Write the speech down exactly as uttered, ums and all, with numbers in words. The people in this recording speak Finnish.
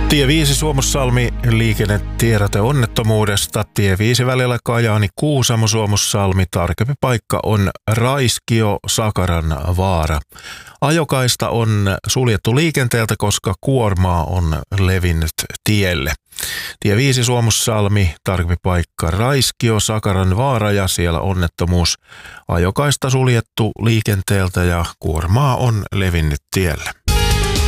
Tie viisi Suomussalmi liikennetiedote onnettomuudesta. Tie viisi välillä Kajaani Kuusamo Suomussalmi. Tarkempi paikka on Raiskio Sakaran vaara. Ajokaista on suljettu liikenteeltä, koska kuormaa on levinnyt tielle. Tie viisi Suomussalmi, tarkempi paikka Raiskio Sakaran vaara ja siellä onnettomuus. Ajokaista suljettu liikenteeltä ja kuormaa on levinnyt tielle.